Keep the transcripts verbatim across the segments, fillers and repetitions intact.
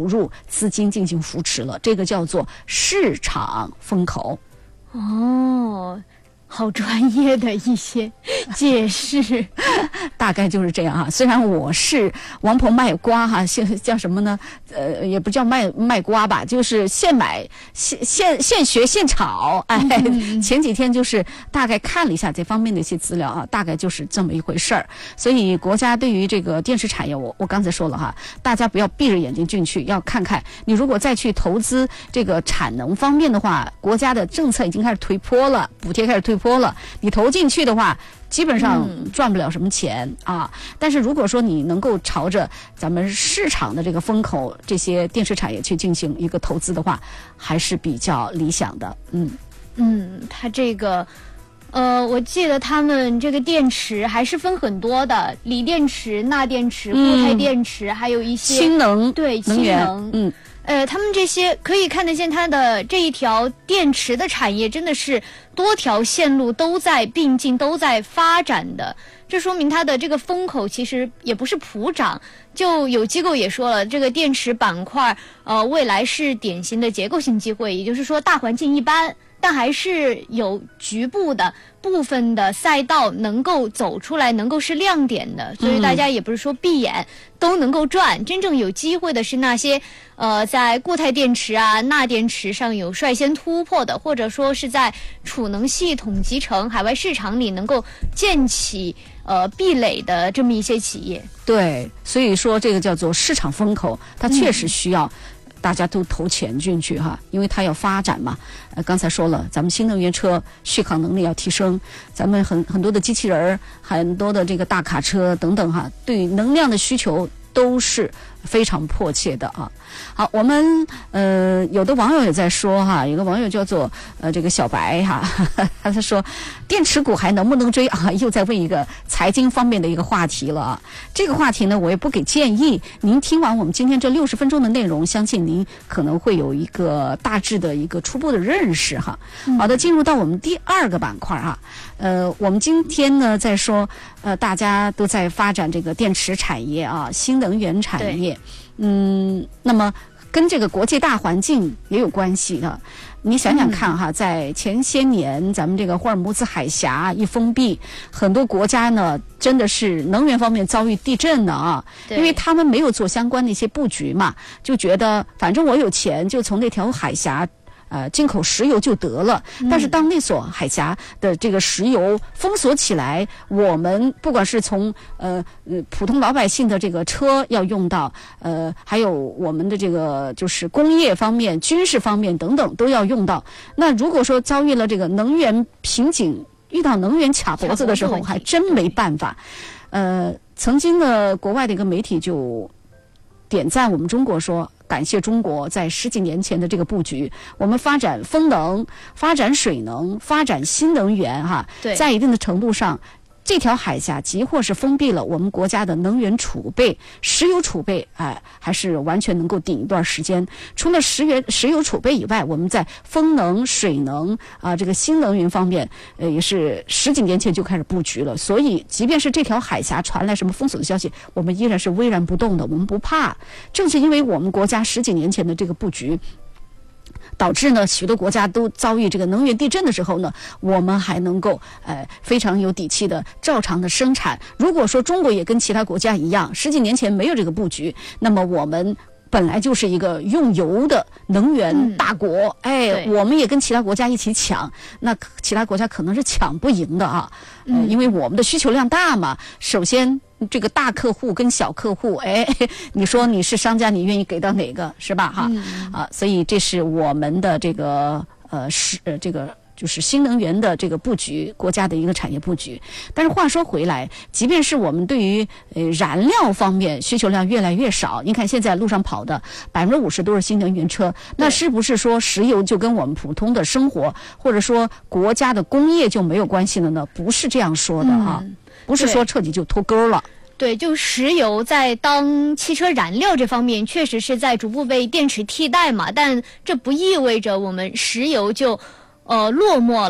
入资金进行扶持了，这个叫做市场风口。 哦，好专业的一些解释。 大概就是这样哈。虽然我是王婆卖瓜哈，现叫什么呢？呃，也不叫卖卖瓜吧，就是现买现现现学现炒。哎，嗯、前几天就是大概看了一下这方面的一些资料啊，大概就是这么一回事儿。所以国家对于这个电池产业，我我刚才说了哈，大家不要闭着眼睛进去，要看看你如果再去投资这个产能方面的话，国家的政策已经开始推坡了，补贴开始推坡了，你投进去的话。基本上赚不了什么钱、嗯、啊，但是如果说你能够朝着咱们市场的这个风口，这些电池产业去进行一个投资的话，还是比较理想的。嗯嗯，它这个，呃，我记得他们这个电池还是分很多的，锂电池、钠电池、固态电池，嗯、还有一些氢能对能源， 氢能， 嗯。 呃，他们这些可以看得见，它的这一条电池的产业真的是多条线路都在并进、都在发展的。这说明它的这个风口其实也不是普涨。就有机构也说了，这个电池板块，呃，未来是典型的结构性机会，也就是说大环境一般，但还是有局部的部分的赛道能够走出来，能够是亮点的。所以大家也不是说闭眼都能够赚，嗯、真正有机会的是那些呃在固态电池啊、钠电池上有率先突破的，或者说是在储能系统集成海外市场里能够建起呃壁垒的这么一些企业。 对，所以说这个叫做市场风口，它确实需要、嗯。大家都投钱进去哈，因为它要发展嘛。呃，刚才说了，咱们新能源车续航能力要提升，咱们很很多的机器人、很多的这个大卡车等等哈，对能量的需求都是非常迫切的啊。好，我们呃有的网友也在说哈，有个网友叫做呃这个小白哈，他他说电池股还能不能追啊？又在问一个财经方面的一个话题了啊。这个话题呢，我也不给建议。您听完我们今天这六十分钟的内容，相信您可能会有一个大致的一个初步的认识哈。好的，进入到我们第二个板块哈。呃，我们今天呢在说呃大家都在发展这个电池产业啊，新能源产业。嗯，那么跟这个国际大环境也有关系的。你想想看哈，在前些年咱们这个霍尔木兹海峡一封闭，很多国家呢真的是能源方面遭遇地震了啊，因为他们没有做相关的一些布局嘛，就觉得反正我有钱就从那条海峡呃，进口石油就得了，但是当那所海峡的这个石油封锁起来，我们不管是从呃呃普通老百姓的这个车要用到，呃，还有我们的这个就是工业方面、军事方面等等都要用到。那如果说遭遇了这个能源瓶颈，遇到能源卡脖子的时候，还真没办法。呃，曾经的国外的一个媒体就点赞我们中国说，感谢中国在十几年前的这个布局，我们发展风能、发展水能、发展新能源哈，在一定的程度上，这条海峡即或是封闭了我们国家的能源储备、石油储备，哎，还是完全能够顶一段时间。除了石油石油储备以外，我们在风能、水能啊、呃、这个新能源方面，呃，也是十几年前就开始布局了。所以，即便是这条海峡传来什么封锁的消息，我们依然是巍然不动的，我们不怕。正是因为我们国家十几年前的这个布局，导致呢，许多国家都遭遇这个能源地震的时候呢，我们还能够呃非常有底气的照常的生产。如果说中国也跟其他国家一样，十几年前没有这个布局，那么我们本来就是一个用油的能源大国，嗯、哎，我们也跟其他国家一起抢，那其他国家可能是抢不赢的啊，呃、嗯，因为我们的需求量大嘛。首先，这个大客户跟小客户，哎，你说你是商家，你愿意给到哪个，是吧？哈、嗯，啊，所以这是我们的这个呃是呃这个。就是新能源的这个布局，国家的一个产业布局。但是话说回来，即便是我们对于呃燃料方面需求量越来越少，你看现在路上跑的百分之五十都是新能源车，那是不是说石油就跟我们普通的生活或者说国家的工业就没有关系了呢？不是这样说的啊，嗯、不是说彻底就脱钩了。 对，就石油在当汽车燃料这方面，确实是在逐步被电池替代嘛，但这不意味着我们石油就呃落寞了。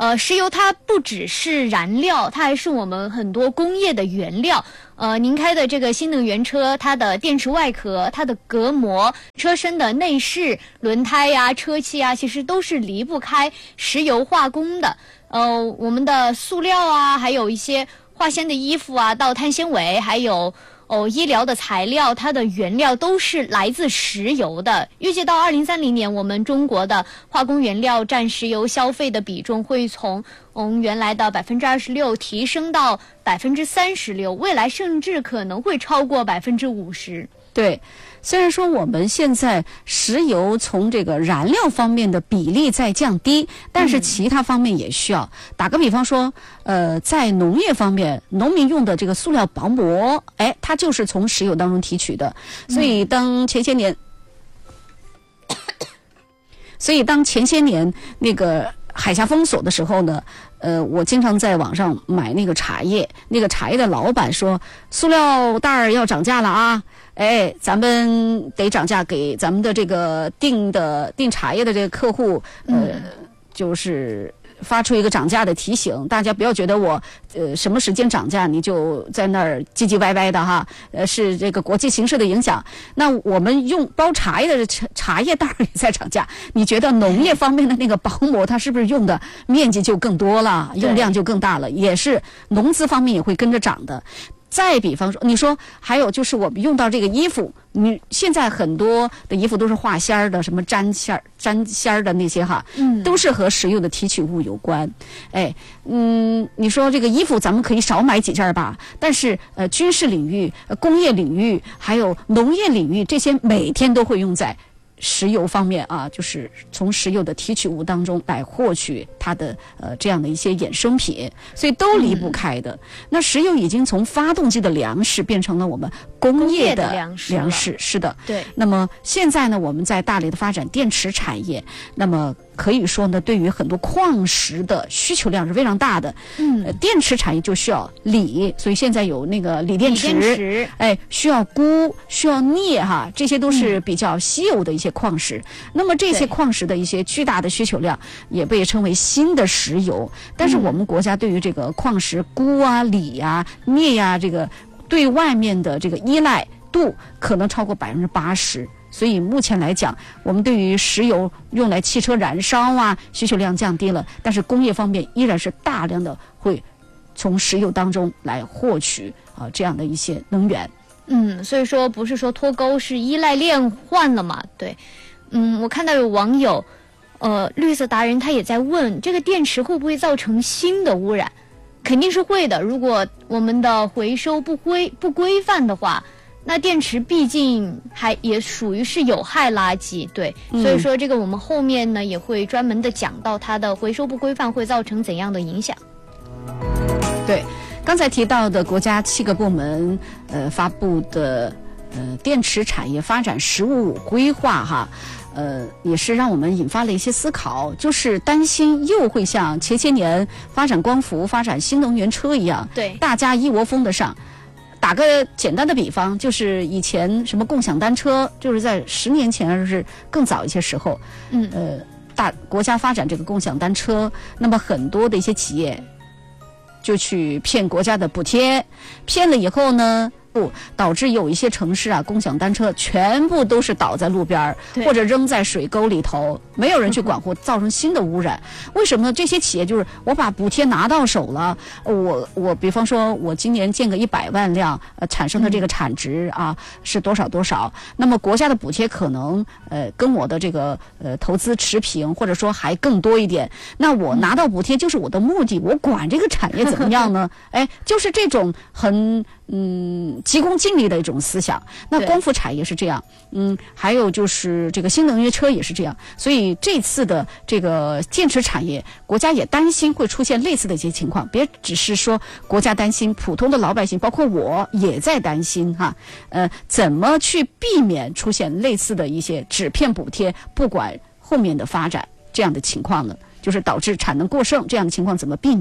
呃，石油它不只是燃料，它还是我们很多工业的原料。呃，您开的这个新能源车，它的电池外壳、它的隔膜、车身的内饰、轮胎呀、车漆呀，其实都是离不开石油化工的。呃，我们的塑料啊，还有一些化纤的衣服啊，到碳纤维，还有哦医疗的材料，它的原料都是来自石油的。预计到二零三零年，我们中国的化工原料占石油消费的比重会从从原来的百分之二十六提升到百分之三十六，未来甚至可能会超过百分之五十。 对，虽然说我们现在石油从这个燃料方面的比例在降低，但是其他方面也需要。嗯、打个比方说，呃，在农业方面，农民用的这个塑料薄膜，哎，它就是从石油当中提取的。所以当前些年，嗯、所以当前些年那个海峡封锁的时候呢，呃，我经常在网上买那个茶叶，那个茶叶的老板说，塑料袋儿要涨价了啊。哎，咱们得涨价给咱们的这个订的订茶叶的这个客户，呃，嗯、就是发出一个涨价的提醒，大家不要觉得我呃什么时间涨价你就在那儿唧唧歪歪的哈，呃，是这个国际形势的影响。那我们用包茶叶的茶茶叶袋也在涨价，你觉得农业方面的那个薄膜它是不是用的面积就更多了，用量就更大了？也是农资方面也会跟着涨的。再比方说，你说还有就是我们用到这个衣服，你现在很多的衣服都是化纤儿的，什么粘线儿、粘纤儿的那些哈，嗯，都是和石油的提取物有关。哎，嗯，你说这个衣服咱们可以少买几件吧，但是呃，军事领域、呃、工业领域还有农业领域，这些每天都会用在石油方面啊，就是从石油的提取物当中来获取它的呃这样的一些衍生品，所以都离不开的。嗯、那石油已经从发动机的粮食变成了我们工业的粮食，粮食是的。 对。 那么现在呢，我们在大力的发展电池产业，那么可以说呢，对于很多矿石的需求量是非常大的。嗯、呃，电池产业就需要锂，所以现在有那个锂电池， 锂电池哎，需要钴，需要镍哈，这些都是比较稀有的一些矿石。嗯、那么这些矿石的一些巨大的需求量，也被称为新的石油。但是我们国家对于这个矿石钴啊、锂啊、镍呀、啊，这个对外面的这个依赖度可能超过百分之八十。所以目前来讲，我们对于石油用来汽车燃烧啊，需求量降低了，但是工业方面依然是大量的会从石油当中来获取啊、呃、这样的一些能源。 嗯，所以说不是说脱钩，是依赖链换了嘛？对，嗯，我看到有网友，呃，绿色达人他也在问，这个电池会不会造成新的污染？肯定是会的。如果我们的回收不规不规范的话，那电池毕竟还也属于是有害垃圾，对，嗯、所以说这个我们后面呢也会专门的讲到它的回收不规范会造成怎样的影响。 对，刚才提到的国家七个部门呃发布的呃电池产业发展“十五五”规划哈。呃，也是让我们引发了一些思考，就是担心又会像前些年发展光伏、发展新能源车一样， 对， 大家一窝蜂的上。打个简单的比方，就是以前什么共享单车，就是在十年前还是更早一些时候，嗯，呃，大国家发展这个共享单车，那么很多的一些企业就去骗国家的补贴，骗了以后呢，导致有一些城市啊，共享单车全部都是倒在路边或者扔在水沟里头，没有人去管护，造成新的污染。为什么呢？这些企业就是我把补贴拿到手了，我我比方说我今年建个一百万辆，呃，产生的这个产值啊、嗯、是多少多少，那么国家的补贴可能呃跟我的这个呃投资持平，或者说还更多一点。那我拿到补贴就是我的目的，我管这个产业怎么样呢？哎，就是这种很嗯。急功近利的一种思想，那光伏产业是这样，嗯，还有就是这个新能源车也是这样，所以这次的这个电池产业，国家也担心会出现类似的一些情况，别只是说国家担心，普通的老百姓，包括我也在担心哈，呃，怎么去避免出现类似的一些只骗补贴，不管后面的发展这样的情况呢？就是导致产能过剩这样的情况怎么避免？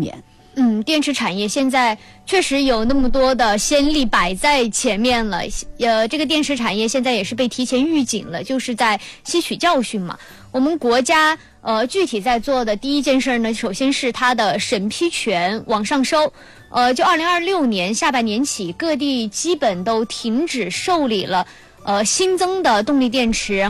嗯，电池产业现在确实有那么多的先例摆在前面了，呃，这个电池产业现在也是被提前预警了，就是在吸取教训嘛。我们国家呃具体在做的第一件事呢，首先是它的审批权往上收，呃，就二零二六年下半年起，各地基本都停止受理了呃新增的动力电池。